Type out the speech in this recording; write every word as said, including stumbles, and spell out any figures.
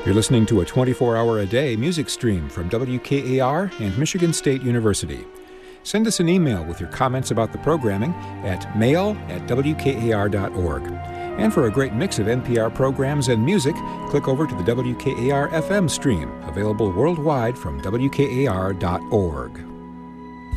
You're listening to a twenty-four hour a day music stream from W K A R and Michigan State University. Send us an email with your comments about the programming at mail at w k a r dot org. And for a great mix of N P R programs and music, click over to the W K A R F M stream, available worldwide from w k a r dot org.